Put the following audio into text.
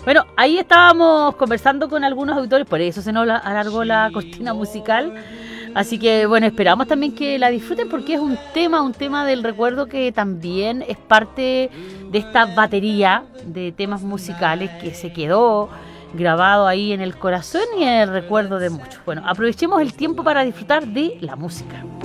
Bueno, ahí estábamos conversando con algunos auditores, por eso se nos alargó la cortina musical. Así que bueno, esperamos también que la disfruten porque es un tema del recuerdo que también es parte de esta batería de temas musicales que se quedó grabado ahí en el corazón y en el recuerdo de muchos. Bueno, aprovechemos el tiempo para disfrutar de la música.